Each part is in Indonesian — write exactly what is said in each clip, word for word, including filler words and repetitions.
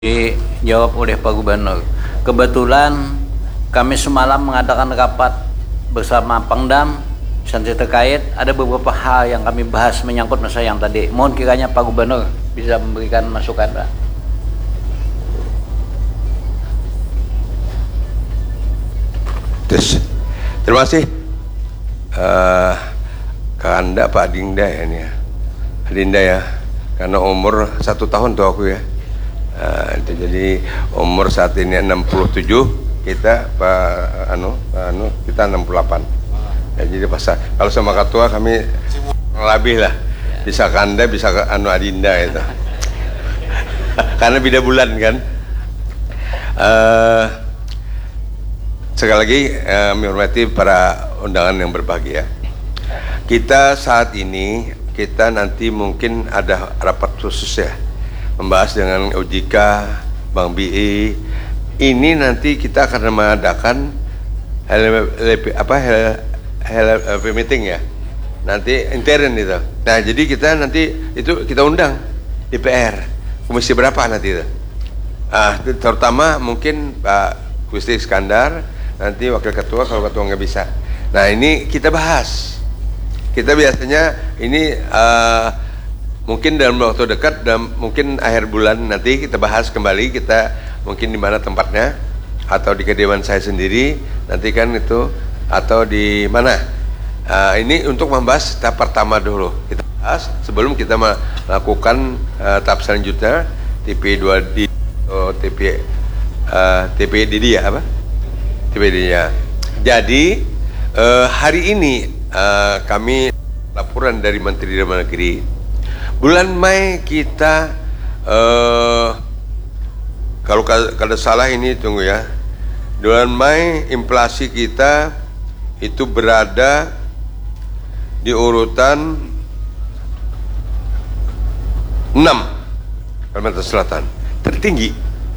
Dijawab oleh Pak Gubernur. Kebetulan kami semalam mengadakan rapat bersama Pangdam, instansi terkait. Ada beberapa hal yang kami bahas menyangkut masalah yang tadi. Mohon kiranya Pak Gubernur bisa memberikan masukan, Pak. Terus, terima kasih uh, Kak Anda, Pak Adinda ya ini ya, Adinda ya, karena umur satu tahun tuh aku ya. Uh, itu jadi umur saat ini enam puluh tujuh, kita Pak Anu, Pak Anu kita enam puluh delapan. Ya, jadi pas kalau sama ketua kami lebih lah, bisa ke Anda, bisa ke Anu Adinda itu. Karena beda bulan kan. Uh, sekali lagi uh, menghormati para undangan yang berbahagia. Kita saat ini kita nanti mungkin ada rapat khusus ya, membahas dengan O J K, Bang B I. Ini nanti kita akan mengadakan apa help meeting ya, nanti intern itu. Nah jadi kita nanti itu kita undang D P R, komisi berapa nanti itu. Ah, terutama mungkin Pak Gusti Iskandar, nanti wakil ketua kalau ketua nggak bisa. Nah ini kita bahas. Kita biasanya ini uh, mungkin dalam waktu dekat dan mungkin akhir bulan nanti kita bahas kembali, kita mungkin di mana tempatnya, atau di kediaman saya sendiri nanti kan itu, atau di mana. Uh, ini untuk membahas tahap pertama dulu kita bahas sebelum kita melakukan uh, tahap selanjutnya T P dua D atau T P uh, T P D D ya apa? T P D D ya. Jadi uh, hari ini uh, kami laporan dari Menteri Dalam Negeri. Bulan Mei kita uh, kalau kada salah ini tunggu ya. Bulan Mei inflasi kita itu berada di urutan enam, Kalimantan Selatan, tertinggi.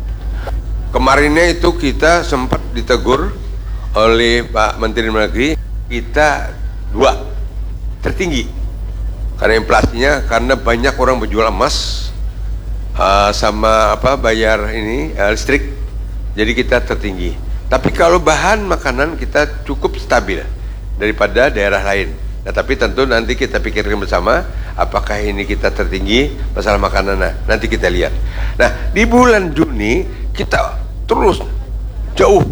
Kemarinnya itu kita sempat ditegur oleh Pak Menteri Dalam Negeri, kita dua, tertinggi. Karena inflasinya, karena banyak orang berjual emas uh, sama apa bayar ini uh, listrik, jadi kita tertinggi. Tapi kalau bahan makanan kita cukup stabil daripada daerah lain. Nah, tapi tentu nanti kita pikirkan bersama apakah ini kita tertinggi masalah makanan. Nah, nanti kita lihat. Nah di bulan Juni kita terus jauh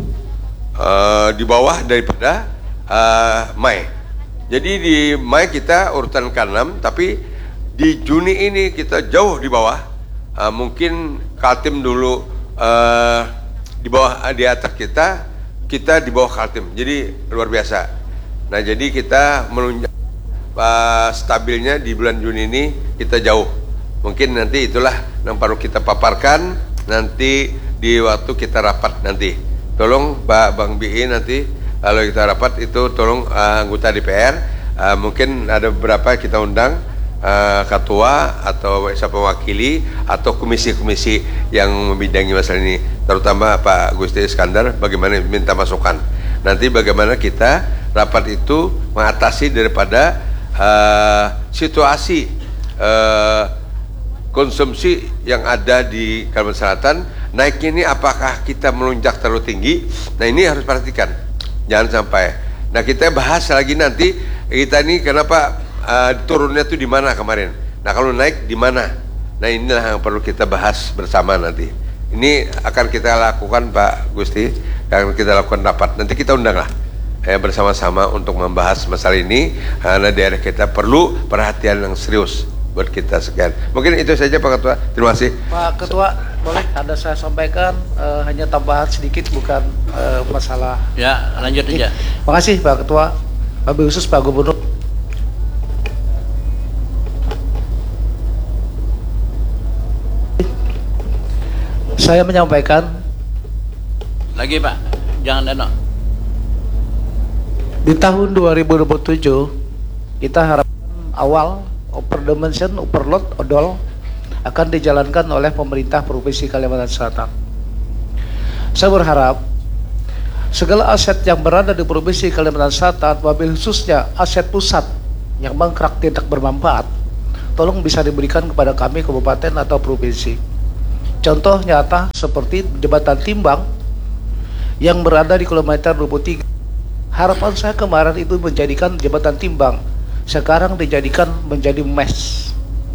uh, di bawah daripada uh, Mei. Jadi di Mei kita urutan ke enam, tapi di Juni ini kita jauh di bawah. Uh, mungkin Kaltim dulu uh, di bawah, di atas kita, kita di bawah Kaltim. Jadi luar biasa. Nah jadi kita menunjuk uh, stabilnya di bulan Juni ini kita jauh. Mungkin nanti itulah yang perlu kita paparkan nanti di waktu kita rapat nanti. Tolong Pak Bang B I nanti kalau kita rapat itu tolong uh, anggota D P R, uh, mungkin ada beberapa kita undang uh, ketua atau siapa mewakili atau komisi-komisi yang membidangi masalah ini, terutama Pak Gusti Iskandar, bagaimana minta masukan. Nanti bagaimana kita rapat itu mengatasi daripada uh, situasi uh, konsumsi yang ada di Kalimantan Selatan. Naiknya ini apakah kita melonjak terlalu tinggi? Nah ini harus perhatikan, jangan sampai. Nah kita bahas lagi nanti kita ini kenapa uh, turunnya itu di mana kemarin. Nah kalau naik di mana? Nah inilah yang perlu kita bahas bersama nanti. Ini akan kita lakukan Pak Gusti, akan kita lakukan rapat. Nanti kita undang lah eh, bersama-sama untuk membahas masalah ini, karena daerah kita perlu perhatian yang serius buat kita sekian. Mungkin itu saja Pak Ketua. Terima kasih. Pak Ketua, boleh ada saya sampaikan uh, hanya tambahan sedikit, bukan uh, masalah. Ya, lanjut aja. Terima kasih Pak Ketua. Wabil khusus Pak Gubernur. Saya menyampaikan Lagi Pak, jangan Dano. di tahun dua ribu dua puluh tujuh kita harapkan awal overdimension, overload, odol akan dijalankan oleh pemerintah Provinsi Kalimantan Selatan. Saya berharap segala aset yang berada di Provinsi Kalimantan Selatan, wabil khususnya aset pusat yang mangkrak tidak bermanfaat, tolong bisa diberikan kepada kami kabupaten atau provinsi. Contoh nyata seperti jembatan timbang yang berada di kilometer dua puluh tiga. Harapan saya kemarin itu menjadikan jembatan timbang, sekarang dijadikan menjadi mes.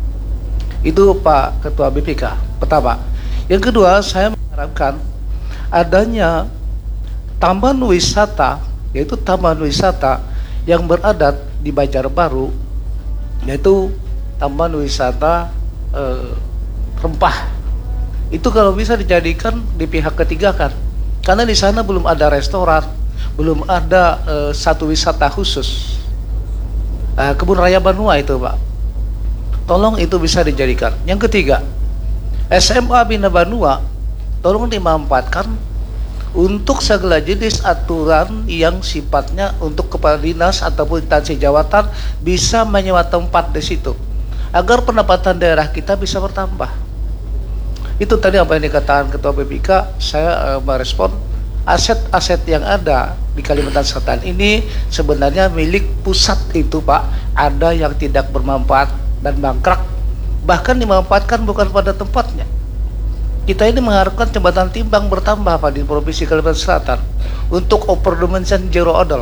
Itu Pak Ketua B P K, pertama. Yang kedua, saya mengharapkan adanya taman wisata, yaitu taman wisata yang berada di Banjarbaru, yaitu taman wisata eh, rempah. Itu kalau bisa dijadikan di pihak ketiga kan, karena di sana belum ada restoran, belum ada eh, satu wisata khusus. Eh, Kebun Raya Banua itu Pak, tolong itu bisa dijadikan. Yang ketiga, S M A Bina Banua tolong dimanfaatkan untuk segala jenis aturan yang sifatnya untuk kepala dinas ataupun instansi jawatan bisa menyewa tempat di situ agar pendapatan daerah kita bisa bertambah. Itu tadi apa yang dikatakan Ketua B P K. Saya uh, merespon aset-aset yang ada di Kalimantan Selatan ini sebenarnya milik pusat itu Pak. Ada yang tidak bermanfaat dan bangkrak, bahkan dimanfaatkan bukan pada tempatnya. Kita ini mengharapkan jembatan timbang bertambah Pak di Provinsi Kalimantan Selatan untuk overdimension zero odol.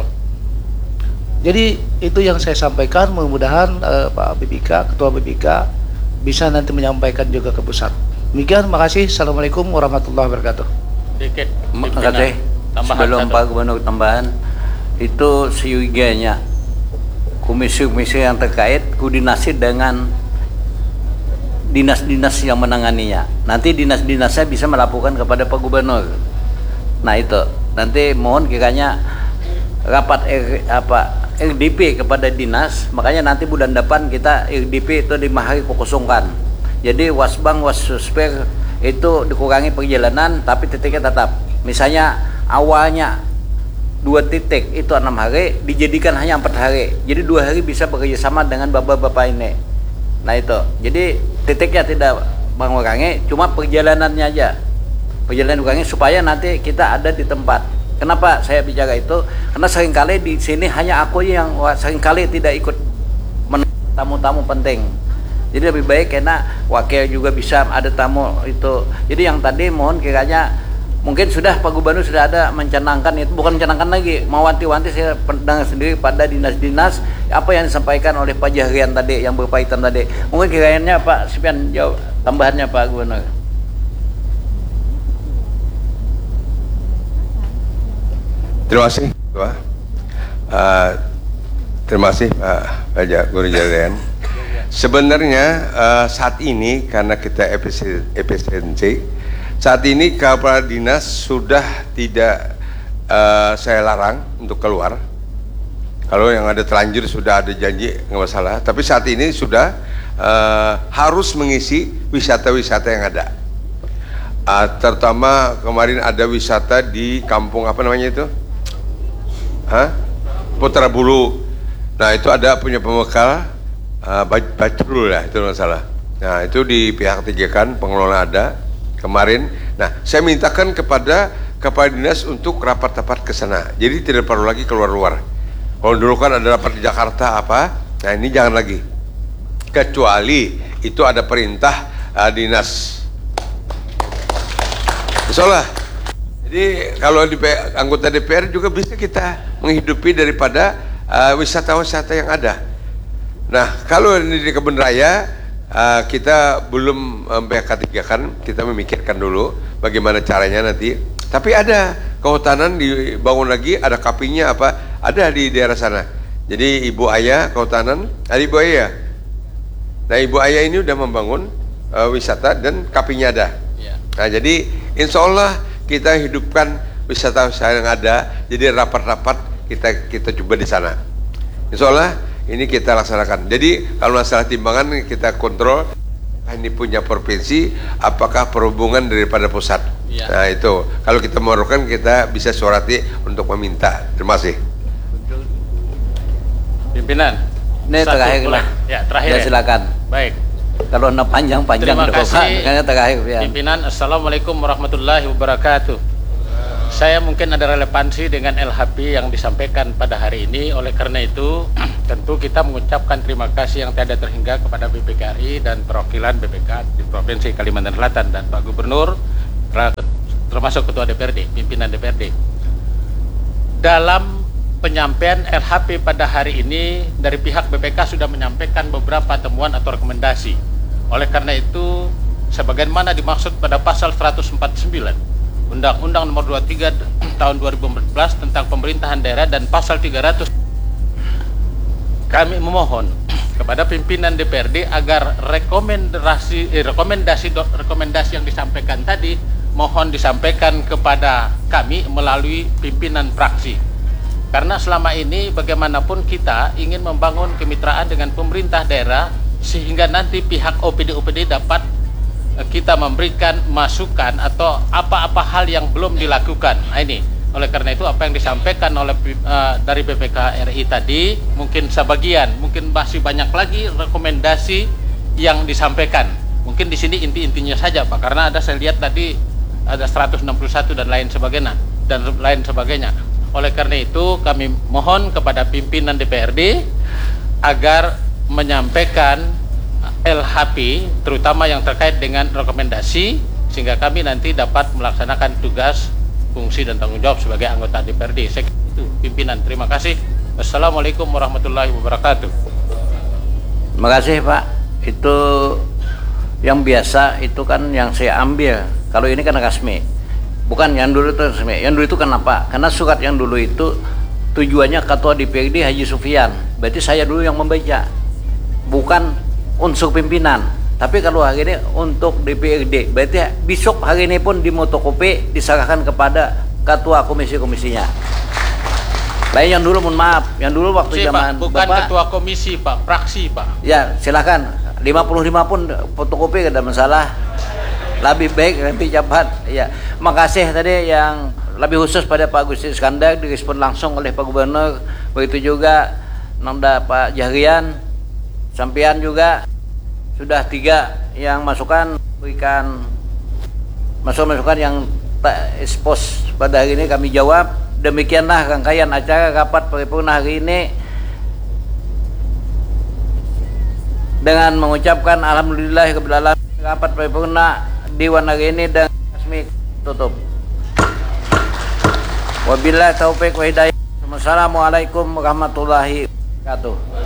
Jadi itu yang saya sampaikan, mudah-mudahan uh, Pak B P K, Ketua B P K bisa nanti menyampaikan juga ke pusat. Demikian, makasih. Assalamualaikum warahmatullahi wabarakatuh. Sedikit Makasih. Sebelum Pak Gubernur tambahan, itu seyuganya komisi-komisi yang terkait koordinasi dengan dinas-dinas yang menanganinya. Nanti dinas-dinasnya bisa melaporkan kepada Pak Gubernur. Nah itu nanti mohon kiranya rapat R, apa R D P kepada dinas. Makanya nanti bulan depan kita R D P itu lima hari kosongkan. Jadi wasbang wassusper itu dikurangi perjalanan, tapi titiknya tetap. Misalnya awalnya dua titik itu enam hari, dijadikan hanya empat hari. Jadi dua hari bisa bekerja sama dengan bapak-bapak ini. Nah itu, jadi titiknya tidak mengurangi, cuma perjalanannya aja. Perjalanan kurangi supaya nanti kita ada di tempat. Kenapa saya bicara itu? Karena seringkali di sini hanya aku yang seringkali tidak ikut tamu-tamu penting. Jadi lebih baik karena wakil juga bisa ada tamu itu. Jadi yang tadi mohon kiranya mungkin sudah Pak Gubernur sudah ada mencanangkan itu, bukan mencanangkan lagi, mau wanti-wanti saya pendengar sendiri pada dinas-dinas apa yang disampaikan oleh Pak Jahrian tadi yang berkaitan tadi. Mungkin kiranya Pak Sipian jawab tambahannya Pak Gubernur. Terima kasih, Pak. Uh, terima kasih Pak Gubernur Jahrian. Sebenarnya uh, saat ini karena kita efisiensi, saat ini kepala dinas sudah tidak uh, saya larang untuk keluar. Kalau yang ada terlanjur sudah ada janji nggak masalah. Tapi saat ini sudah uh, harus mengisi wisata-wisata yang ada. Uh, terutama kemarin ada wisata di kampung apa namanya itu? Hah? Putra Bulu. Nah itu ada punya pembekal. Uh, Bacrul ya itu masalah. Nah itu di pihak tiga kan pengelola ada kemarin. Nah saya mintakan kepada kepala dinas untuk rapat-rapat ke sana. Jadi tidak perlu lagi keluar-luar. Kalau dulu kan ada rapat di Jakarta apa? Nah ini jangan lagi. Kecuali itu ada perintah uh, dinas. Insyaallah. Jadi kalau di anggota D P R juga bisa kita menghidupi daripada uh, wisata-wisata yang ada. Nah, kalau ini di kebun raya uh, kita belum um, P K tiga kan, kita memikirkan dulu bagaimana caranya nanti. Tapi ada kehutanan dibangun lagi, ada kapinya apa, ada di daerah sana. Jadi Ibu Ayah kehutanan, ada Ibu Ayah. Nah, Ibu Ayah ini udah membangun uh, wisata dan kapinya ada. Ya. Nah, jadi insya Allah kita hidupkan wisata-wisata yang ada. Jadi rapat-rapat kita kita coba di sana. Insya Allah ini kita laksanakan. Jadi kalau masalah timbangan kita kontrol, ini punya provinsi, apakah perhubungan daripada pusat. Ya. Nah itu, kalau kita memerlukan kita bisa surati untuk meminta. Terima kasih. Pimpinan. Ini terakhir lah. Ya terakhir. Ya, silakan. Baik. Kalau anda panjang-panjang. Terima kasih. Karena terakhir. Ya. Pimpinan. Assalamualaikum warahmatullahi wabarakatuh. saya mungkin ada relevansi dengan L H P yang disampaikan pada hari ini. Oleh karena itu, tentu kita mengucapkan terima kasih yang tiada terhingga kepada B P K R I dan perwakilan B P K di Provinsi Kalimantan Selatan dan Pak Gubernur, termasuk Ketua D P R D, pimpinan D P R D. Dalam penyampaian L H P pada hari ini, dari pihak B P K sudah menyampaikan beberapa temuan atau rekomendasi. Oleh karena itu, sebagaimana dimaksud pada pasal seratus empat puluh sembilan Undang-Undang Nomor dua puluh tiga Tahun dua ribu empat belas tentang pemerintahan daerah dan pasal tiga ratus, kami memohon kepada pimpinan D P R D agar rekomendasi eh, rekomendasi rekomendasi yang disampaikan tadi mohon disampaikan kepada kami melalui pimpinan fraksi. Karena selama ini bagaimanapun kita ingin membangun kemitraan dengan pemerintah daerah sehingga nanti pihak O P D O P D dapat kita memberikan masukan atau apa-apa hal yang belum dilakukan. Nah, ini oleh karena itu apa yang disampaikan oleh uh, dari B P K R I tadi mungkin sebagian, mungkin masih banyak lagi rekomendasi yang disampaikan. Mungkin di sini inti-intinya saja Pak, karena ada saya lihat tadi ada seratus enam puluh satu dan lain sebagainya dan lain sebagainya. Oleh karena itu kami mohon kepada pimpinan D P R D agar menyampaikan L H P terutama yang terkait dengan rekomendasi sehingga kami nanti dapat melaksanakan tugas, fungsi dan tanggung jawab sebagai anggota D P R D. Saya itu pimpinan. Terima kasih. Wassalamualaikum warahmatullahi wabarakatuh. Terima kasih Pak. Itu yang biasa itu kan yang saya ambil. Kalau ini kan resmi. Bukan yang dulu itu resmi. Yang dulu itu kenapa? Karena surat yang dulu itu tujuannya Ketua D P R D Haji Sufyan. Berarti saya dulu yang membaca. Bukan unsur pimpinan, tapi kalau hari ini untuk D P R D, berarti besok hari ini pun dimotokopi diserahkan kepada ketua komisi-komisinya. Baik yang dulu, mohon maaf, yang dulu waktu Si, zaman Pak, bukan Bapak, ketua komisi Pak, fraksi Pak. Ya silakan, lima puluh lima pun fotokopi tidak ada masalah. Lebih baik lebih cepat. Ya, makasih tadi yang lebih khusus pada Pak Gusti Iskandar direspon langsung oleh Pak Gubernur. Begitu juga Nanda Pak Jahrian. Sampian juga sudah tiga yang masukan, berikan masukan-masukan yang tak expose pada hari ini kami jawab. Demikianlah rangkaian acara rapat paripurna hari ini dengan mengucapkan alhamdulillah rapat paripurna Dewan hari ini dan resmi tutup. Wabillahi taufik wa hidayah. Wassalamualaikum warahmatullahi wabarakatuh.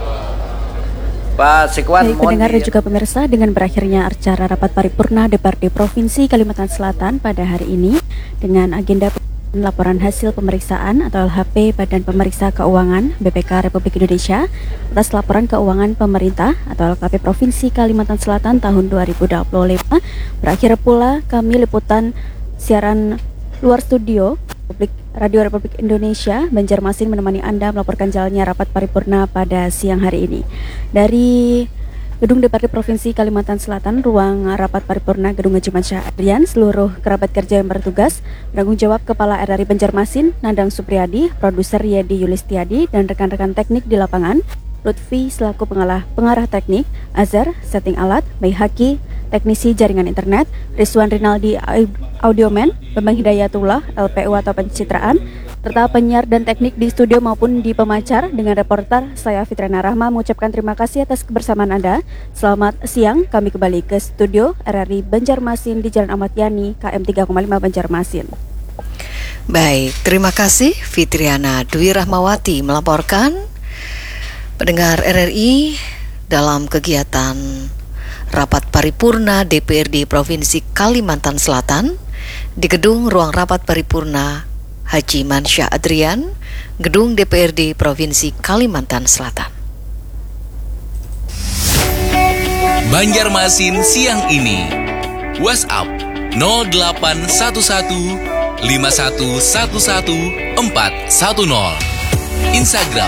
Pak Sikwan, baik pendengar dan juga pemirsa, dengan berakhirnya acara rapat paripurna D P R D Provinsi Kalimantan Selatan pada hari ini dengan agenda laporan hasil pemeriksaan atau L H P Badan Pemeriksa Keuangan B P K Republik Indonesia atas laporan keuangan pemerintah atau L K P Provinsi Kalimantan Selatan tahun dua ribu dua puluh lima. Berakhir pula kami liputan siaran luar studio Publik Radio Republik Indonesia Banjarmasin menemani Anda melaporkan jalannya rapat paripurna pada siang hari ini. Dari Gedung D P R D Provinsi Kalimantan Selatan, ruang rapat paripurna Gedung Haji Mansyah Adrian, seluruh kerabat kerja yang bertugas, penanggung jawab Kepala R R I Banjarmasin, Nandang Supriyadi, produser Yedi Yulistiadi, dan rekan-rekan teknik di lapangan, Lutfi selaku pengarah, pengarah teknik, Azhar, setting alat, Baihaki, teknisi jaringan internet, Rizwan Rinaldi, audioman, Bambang Hidayatullah, L P U atau pencitraan, serta penyiar dan teknik di studio maupun di pemacar. Dengan reporter saya Fitriana Rahma mengucapkan terima kasih atas kebersamaan Anda. Selamat siang, kami kembali ke studio R R I Banjarmasin di Jalan Ahmad Yani, K M tiga koma lima Banjarmasin. Baik, terima kasih Fitriana Dwi Rahmawati melaporkan. Pendengar R R I, dalam kegiatan rapat paripurna D P R D Provinsi Kalimantan Selatan di Gedung Ruang Rapat Paripurna Haji Mansyah Adrian, Gedung D P R D Provinsi Kalimantan Selatan. Banjarmasin siang ini. WhatsApp nol delapan satu satu lima satu satu satu empat satu nol. Instagram